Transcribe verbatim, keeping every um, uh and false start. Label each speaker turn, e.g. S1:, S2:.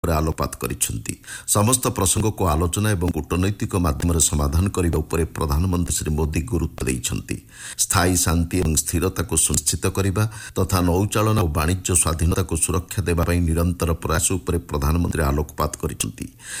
S1: ଉପରେ ଆଲୋକପାତ କରିଛନ୍ତି। ସମସ୍ତ ପ୍ରସଙ୍ଗକୁ ଆଲୋଚନା ଏବଂ କୂଟନୈତିକ ମାଧ୍ୟମରେ ସମାଧାନ କରିବା ଉପରେ ପ୍ରଧାନମନ୍ତ୍ରୀ ଶ୍ରୀ ମୋଦି ଗୁରୁତ୍ୱ ଦେଇଛନ୍ତି। ସ୍ଥାୟୀ ଶାନ୍ତି ଏବଂ ସ୍ଥିରତାକୁ ସୁନିଶ୍ଚିତ କରିବା ତଥା ନୌଚାଳନା ଓ ବାଣିଜ୍ୟ ସ୍ୱାଧୀନତାକୁ ସୁରକ୍ଷା ଦେବା ପାଇଁ ନିରନ୍ତର ପ୍ରୟାସ ଉପରେ ପ୍ରଧାନମନ୍ତ୍ରୀ ଆଲୋକପାତ କରିଛନ୍ତି।